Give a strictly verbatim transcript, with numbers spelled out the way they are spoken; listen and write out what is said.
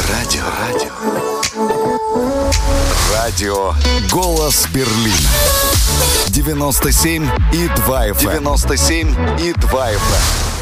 Радио. Радио. Радио «Голос Берлина». девяносто семь и два эф эм. девяносто семь и два эф эм.